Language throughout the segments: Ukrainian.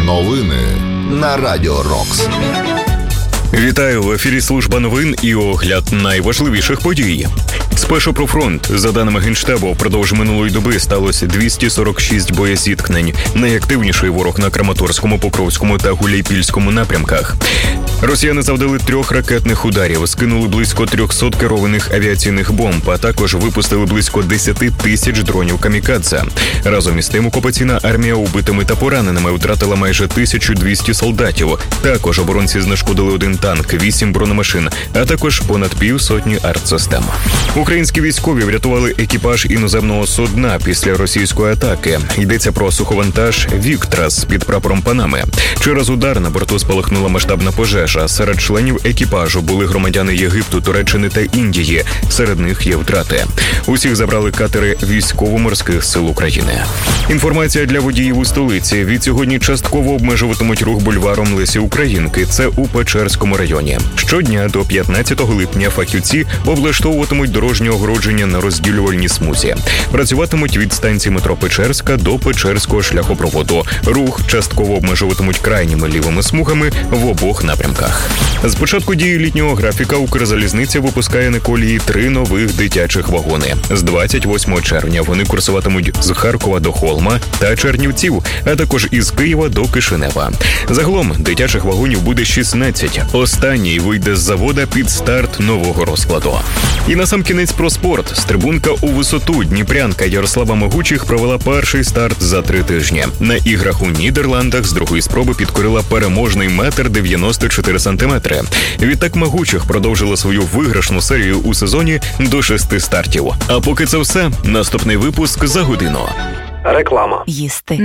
Новини на Радіо Рокс. Вітаю, в ефірі служба новин і огляд найважливіших подій. Спершу про фронт. За даними Генштабу, впродовж минулої доби сталося 246 боєзіткнень. Найактивніший ворог на Краматорському, Покровському та Гуляйпільському напрямках. Росіяни завдали 3 ракетних ударів, скинули близько 300 керованих авіаційних бомб, а також випустили близько 10 тисяч дронів камікадзе. Разом із тим, окупаційна армія убитими та пораненими втратила майже 1200 солдатів. Також оборонці знешкодили 1 танк, 8 бронемашин, а також понад півсотні артсистем. Українські військові врятували екіпаж іноземного судна після російської атаки. Йдеться про суховантаж «Віктрас» під прапором Панами. Через удар на борту спалахнула масштабна пожежа. Серед членів екіпажу були громадяни Єгипту, Туреччини та Індії. Серед них є втрати. Усіх забрали катери Військово-морських сил України. Інформація для водіїв у столиці. Відсьогодні частково обмежуватимуть рух бульваром Лесі Українки. Це у Печерському районі. Щодня до 15 липня фахівці облаштовуватимуть дорожнє огородження на розділювальній смузі. Працюватимуть від станції метро Печерська до Печерського шляхопроводу. Рух частково обмежуватимуть крайніми лівими смугами в обох напрямках. З початку дії літнього графіка Укрзалізниця випускає на колії 3 нових дитячих вагони. З 28 червня вони курсуватимуть з Харкова до Холма та Чернівців, а також із Києва до Кишинева. Загалом дитячих вагонів буде 16. Останній вийде з завода під старт нового розкладу. І насамкінець про спорт. Стрибунка у висоту дніпрянка Ярослава Могучих провела перший старт за 3 тижні. На іграх у Нідерландах з другої спроби підкорила переможний 1,94 сантиметри. Відтак Могучих продовжила свою виграшну серію у сезоні до 6 стартів. А поки це все, наступний випуск за годину. Реклама. Їсти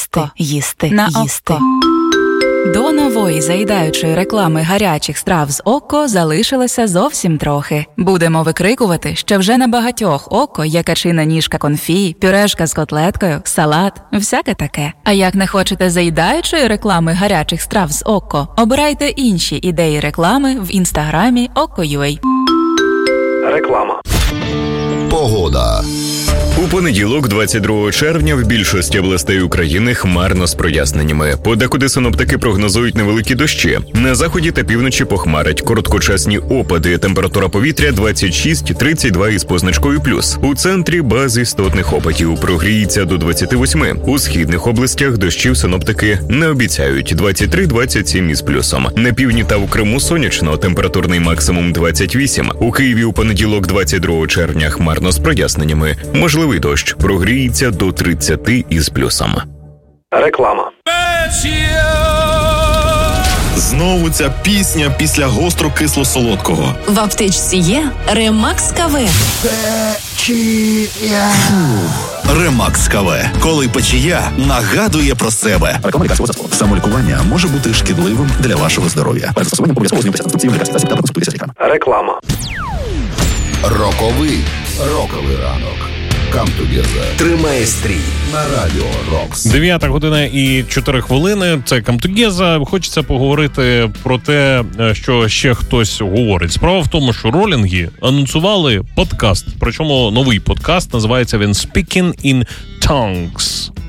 на око. До нової заїдаючої реклами гарячих страв з око залишилося зовсім трохи. Будемо викрикувати, що вже на багатьох око є качина ніжка конфі, пюрешка з котлеткою, салат, всяке таке. А як не хочете заїдаючої реклами гарячих страв з око, обирайте інші ідеї реклами в інстаграмі Око.ua. Реклама. Погода. У понеділок, 22 червня, в більшості областей України хмарно з проясненнями. Подекуди синоптики прогнозують невеликі дощі. На заході та півночі похмарить, короткочасні опади, температура повітря 26-32 із позначкою плюс. У центрі без істотних опадів, прогріється до 28. У східних областях дощів синоптики не обіцяють, 23-27 із плюсом. На півдні та у Криму сонячно, температурний максимум 28. У Києві у понеділок, 22 червня, хмарно з проясненнями. Можливий дощ, прогріється до 30 із плюсом. Реклама. Знову ця пісня після гостро-кисло-солодкого. В аптечці є Ремакс КВ. Ремакс КВ. Коли печія нагадує про себе. Самолікування може бути шкідливим для вашого здоров'я. Реклама. Роковий ранок. Come together. Тримає стрій на Радіо Рокс. 9 година і 4 хвилини. Це Come together. Хочеться поговорити про те, що ще хтось говорить. Справа в тому, що ролінги анонсували подкаст. Причому новий подкаст, називається він Speaking in Tongues.